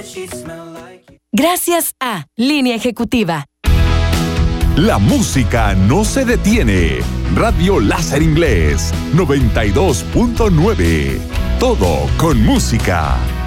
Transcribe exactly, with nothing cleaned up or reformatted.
Gracias a Línea Ejecutiva. La música no se detiene. Radio Láser Inglés noventa y dos punto nueve. Todo con música.